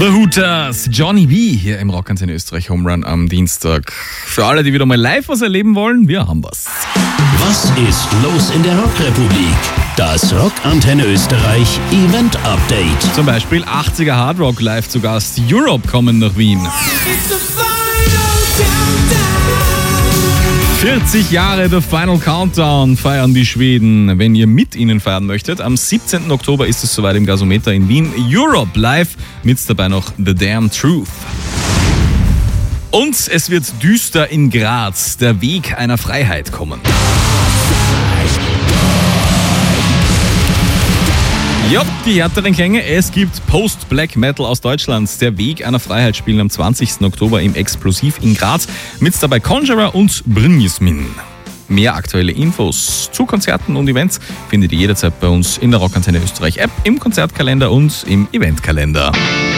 The Hooters, Johnny B. hier im Rockantenne Österreich Home Run am Dienstag. Für alle, die wieder mal live was erleben wollen, wir haben was. Was ist los in der Rockrepublik? Das Rockantenne Österreich Event Update. Zum Beispiel 80er Hard Rock live zu Gast. Europe kommen nach Wien. 40 Jahre The Final Countdown feiern die Schweden. Wenn ihr mit ihnen feiern möchtet, am 17. Oktober ist es soweit im Gasometer in Wien. Europe live, mit dabei noch The Damn Truth. Und es wird düster in Graz, der Weg einer Freiheit kommen. Ja, die härteren Klänge. Es gibt Post-Black Metal aus Deutschland. Der Weg einer Freiheit spielen am 20. Oktober im Explosiv in Graz. Mit dabei Conjurer und Brynjismin. Mehr aktuelle Infos zu Konzerten und Events findet ihr jederzeit bei uns in der Rockantenne Österreich App, im Konzertkalender und im Eventkalender.